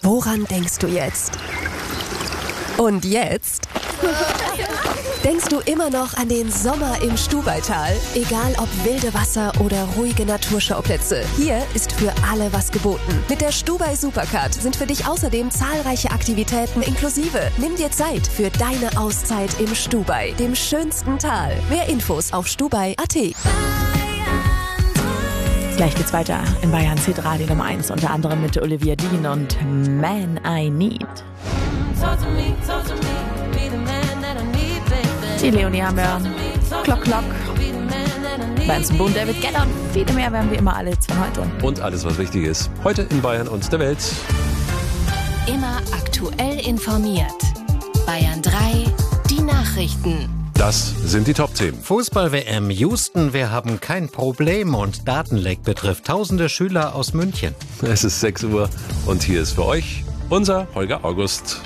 Woran denkst du jetzt? Und jetzt? Denkst du immer noch an den Sommer im Stubaital? Egal ob wilde Wasser oder ruhige Naturschauplätze, hier ist für alle was geboten. Mit der Stubai Supercard sind für dich außerdem zahlreiche Aktivitäten inklusive. Nimm dir Zeit für deine Auszeit im Stubai, dem schönsten Tal. Mehr Infos auf stubai.at. Gleich geht's weiter in Bayern Hitradio Nummer 1, unter anderem mit Olivia Dean und Man I Need. Die Leonie haben wir, Klock Klock, Benson Boone, David Guetta und viele mehr werden wir immer alle jetzt von heute. Und alles, was wichtig ist, heute in Bayern und der Welt. Immer aktuell informiert. Bayern 3, die Nachrichten. Das sind die Top-Themen. Fußball-WM Houston, wir haben kein Problem und Datenleck betrifft tausende Schüler aus München. Es ist 6 Uhr und hier ist für euch unser Holger August.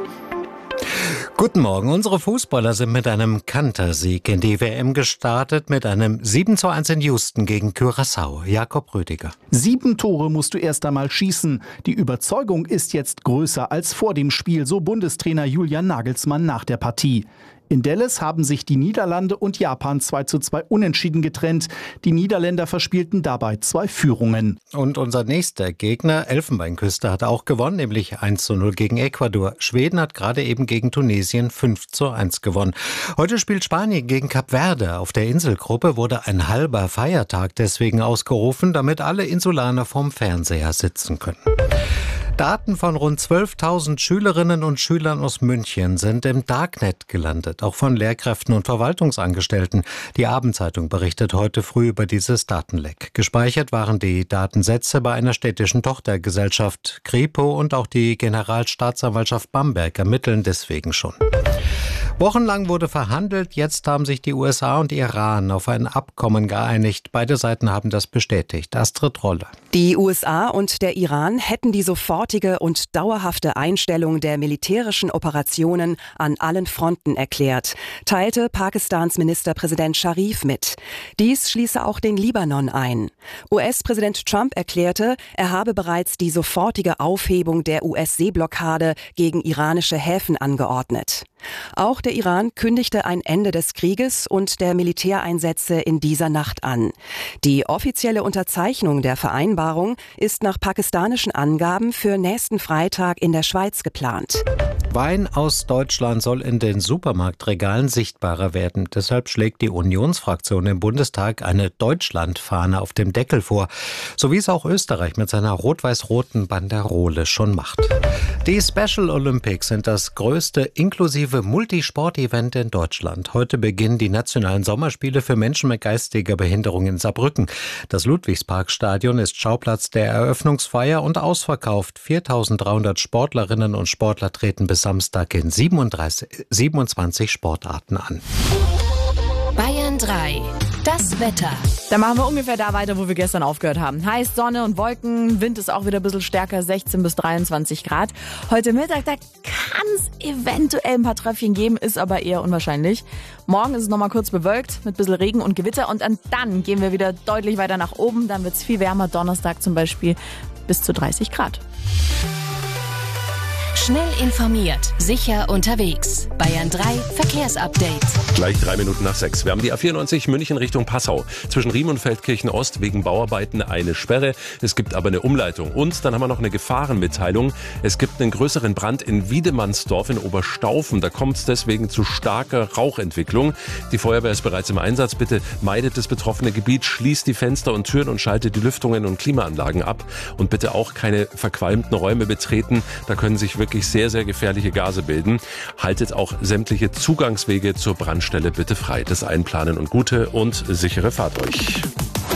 Guten Morgen, unsere Fußballer sind mit einem Kantersieg in die WM gestartet, mit einem 7:1 in Houston gegen Curaçao. Jakob Rüdiger. 7 Tore musst du erst einmal schießen. Die Überzeugung ist jetzt größer als vor dem Spiel, so Bundestrainer Julian Nagelsmann nach der Partie. In Dallas haben sich die Niederlande und Japan 2:2 unentschieden getrennt. Die Niederländer verspielten dabei 2 Führungen. Und unser nächster Gegner, Elfenbeinküste, hat auch gewonnen, nämlich 1:0 gegen Ecuador. Schweden hat gerade eben gegen Tunesien 5:1 gewonnen. Heute spielt Spanien gegen Kap Verde. Auf der Inselgruppe wurde ein halber Feiertag deswegen ausgerufen, damit alle Insulaner vorm Fernseher sitzen können. Daten von rund 12.000 Schülerinnen und Schülern aus München sind im Darknet gelandet, auch von Lehrkräften und Verwaltungsangestellten. Die Abendzeitung berichtet heute früh über dieses Datenleck. Gespeichert waren die Datensätze bei einer städtischen Tochtergesellschaft. Kripo und auch die Generalstaatsanwaltschaft Bamberg ermitteln deswegen schon. Wochenlang wurde verhandelt, jetzt haben sich die USA und Iran auf ein Abkommen geeinigt. Beide Seiten haben das bestätigt. Astrid Rolle. Die USA und der Iran hätten die sofortige und dauerhafte Einstellung der militärischen Operationen an allen Fronten erklärt, teilte Pakistans Ministerpräsident Sharif mit. Dies schließe auch den Libanon ein. US-Präsident Trump erklärte, er habe bereits die sofortige Aufhebung der US-Seeblockade gegen iranische Häfen angeordnet. Auch der Iran kündigte ein Ende des Krieges und der Militäreinsätze in dieser Nacht an. Die offizielle Unterzeichnung der Vereinbarung ist nach pakistanischen Angaben für nächsten Freitag in der Schweiz geplant. Wein aus Deutschland soll in den Supermarktregalen sichtbarer werden. Deshalb schlägt die Unionsfraktion im Bundestag eine Deutschlandfahne auf dem Deckel vor, so wie es auch Österreich mit seiner rot-weiß-roten Banderole schon macht. Die Special Olympics sind das größte inklusive Multisport-Event in Deutschland. Heute beginnen die nationalen Sommerspiele für Menschen mit geistiger Behinderung in Saarbrücken. Das Ludwigsparkstadion ist Schauplatz der Eröffnungsfeier und ausverkauft. 4.300 Sportlerinnen und Sportler treten bis Samstag in 27 Sportarten an. Bayern 3, das Wetter. Dann machen wir ungefähr da weiter, wo wir gestern aufgehört haben. Heiß, Sonne und Wolken, Wind ist auch wieder ein bisschen stärker, 16 bis 23 Grad. Heute Mittag, da kann es eventuell ein paar Tröpfchen geben, ist aber eher unwahrscheinlich. Morgen ist es nochmal kurz bewölkt mit ein bisschen Regen und Gewitter und dann gehen wir wieder deutlich weiter nach oben. Dann wird es viel wärmer, Donnerstag zum Beispiel bis zu 30 Grad. Schnell informiert, sicher unterwegs. Bayern 3 Verkehrsupdate. Gleich 3 Minuten nach 6. Wir haben die A94 München Richtung Passau. Zwischen Riem und Feldkirchen Ost wegen Bauarbeiten eine Sperre. Es gibt aber eine Umleitung. Und dann haben wir noch eine Gefahrenmitteilung. Es gibt einen größeren Brand in Wiedemannsdorf in Oberstaufen. Da kommt es deswegen zu starker Rauchentwicklung. Die Feuerwehr ist bereits im Einsatz. Bitte meidet das betroffene Gebiet, schließt die Fenster und Türen und schaltet die Lüftungen und Klimaanlagen ab. Und bitte auch keine verqualmten Räume betreten. Da können sich wirklich sehr, sehr gefährliche Gase bilden. Haltet auch sämtliche Zugangswege zur Brandstelle bitte frei. Das Einplanen und gute und sichere Fahrt euch.